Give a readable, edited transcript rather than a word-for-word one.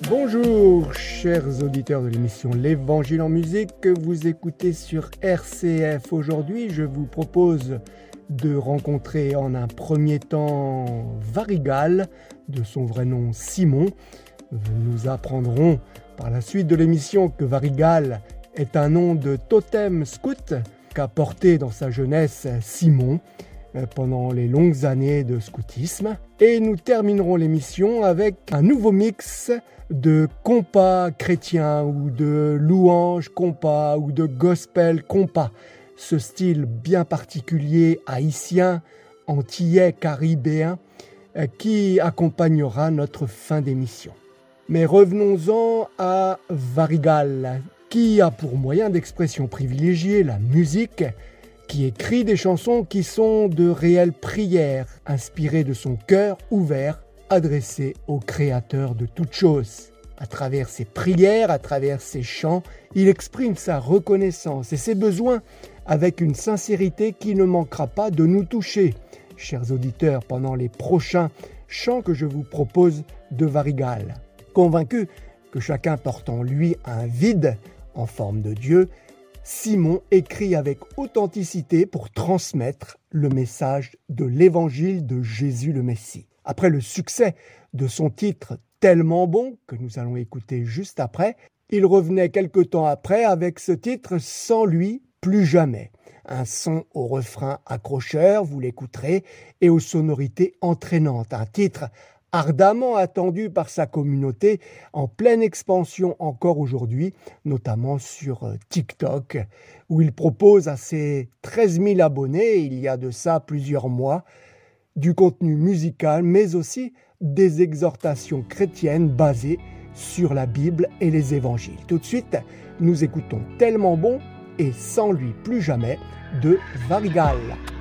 Bonjour chers auditeurs de l'émission L'Évangile en musique que vous écoutez sur RCF. Aujourd'hui, je vous propose de rencontrer en un premier temps Varigal, de son vrai nom Simon. Nous apprendrons par la suite de l'émission que Varigal est un nom de totem scout qu'a porté dans sa jeunesse Simon pendant les longues années de scoutisme. Et nous terminerons l'émission avec un nouveau mix de compas chrétiens ou de louanges compas ou de gospel compas. Ce style bien particulier haïtien, antillais, caribéen qui accompagnera notre fin d'émission. Mais revenons-en à Varigal, qui a pour moyen d'expression privilégié la musique, qui écrit des chansons qui sont de réelles prières, inspirées de son cœur ouvert, adressées au Créateur de toutes choses. À travers ses prières, à travers ses chants, il exprime sa reconnaissance et ses besoins avec une sincérité qui ne manquera pas de nous toucher, chers auditeurs, pendant les prochains chants que je vous propose de Varigal. Convaincu que chacun porte en lui un vide en forme de Dieu, Simon écrit avec authenticité pour transmettre le message de l'évangile de Jésus le Messie. Après le succès de son titre « Tellement bon » que nous allons écouter juste après, il revenait quelque temps après avec ce titre « Sans lui, plus jamais ». Un son au refrain accrocheur, vous l'écouterez, et aux sonorités entraînantes. Un titre ardemment attendu par sa communauté, en pleine expansion encore aujourd'hui, notamment sur TikTok, où il propose à ses 13 000 abonnés, il y a de ça plusieurs mois, du contenu musical, mais aussi des exhortations chrétiennes basées sur la Bible et les évangiles. Tout de suite, nous écoutons Tellement bon et Sans lui plus jamais de Varigal.